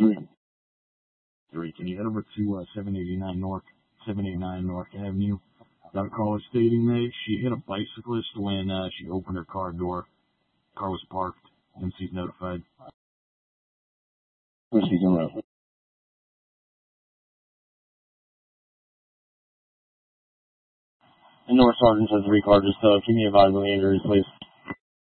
3. Can you head over to 789 North Avenue? Got a caller stating that she hit a bicyclist when she opened her car door. Car was parked. MC's notified. Whiskey coming up. And North Sergeant says 3 car, just keep me advised on the injuries, please.